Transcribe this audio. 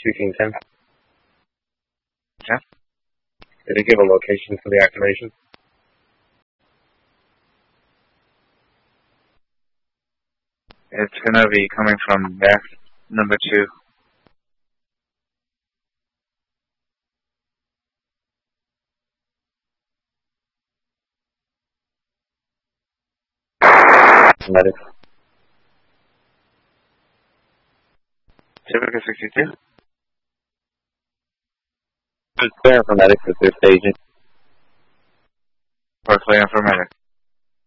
210. Okay. Did it give a location for the activation? It's gonna be coming from back number 2. Medic. Civica 62. It's clear for medics at this stage. Or clear for medic.